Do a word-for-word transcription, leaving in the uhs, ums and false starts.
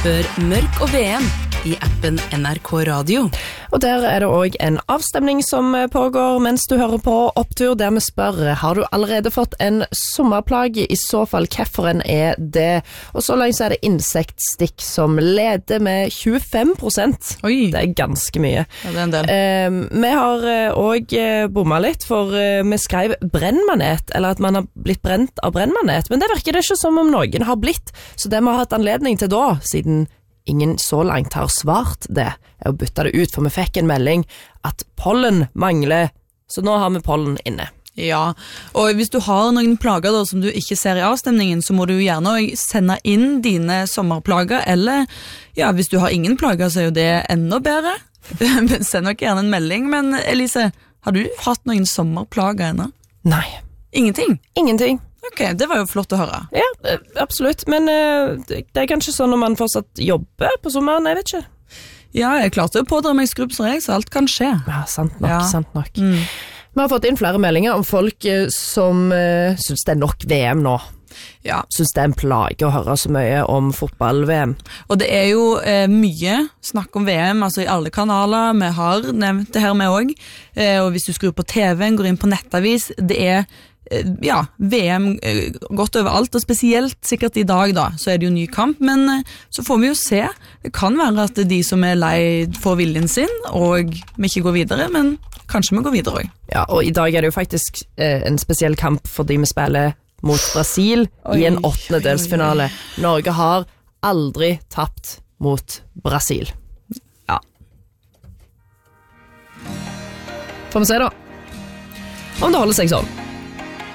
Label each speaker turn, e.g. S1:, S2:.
S1: Hør Mørk og V M I appen N R K Radio.
S2: Og der er det også en avstemning som pågår mens du hører på Opptur, der vi spør, har du allerede fått en sommerplage? I så fall, hvorfor er det? Og så langt så er det insektstikk som leder med tjuefem prosent.
S3: Oi.
S2: Det er ganske mye.
S3: Ja, det er en del.
S2: Eh, vi har også bommet litt, for eh, vi skrev brennmanet, eller at man har blitt brent av brennmanet, men det virker det ikke som om noen har blitt, så det vi har hatt anledning til da, siden ingen så langt har svart det, er å bytte det ut, for vi fikk en melding at pollen mangler, så nå har vi pollen inne.
S3: Ja, og hvis du har noen plager da, som du ikke ser i avstemningen, så må du gjerne sende inn dine sommerplager, eller ja, hvis du har ingen plager, så er jo det enda bedre. Send nok gjerne en melding, men Elise, har du hatt noen sommerplager ennå?
S2: Nei.
S3: Ingenting?
S2: Ingenting.
S3: Ok, det var jo flott å høre.
S2: Ja, absolutt, men uh, det er kanskje sånn når man fortsatt jobber på sommeren, jeg vet ikke.
S3: Ja, jeg klarte å pådra meg skrubbsår, jeg, så alt kan skje.
S2: Ja, sant nok,
S3: Ja.
S2: sant nok.
S3: Mm.
S2: Vi har fått inn flere meldinger om folk uh, som uh, synes det er nok V M nå.
S3: Ja,
S2: Synes det er en plage å høre så mye om fotball-V M.
S3: og det er jo eh, mye snakk om V M, altså i alle kanaler, vi har nevnt det her med også, eh, og hvis du skrur på T V-en, går inn på nettavis, det er eh, ja, V M eh, godt overalt, og spesielt sikkert i dag da, så er det jo ny kamp, men eh, så får vi jo se, det kan være at de som er lei får viljen sin, og vi ikke går videre, men kanskje vi går videre også.
S2: Ja, og i dag er det jo faktisk uh, en spesiell kamp fordi vi spiller mot Brasil
S3: Oi,
S2: i en
S3: oi,
S2: åttendedelsfinale. Norge har aldri tapt mot Brasil.
S3: Ja.
S2: Får vi se da. Om det holder seg sånn.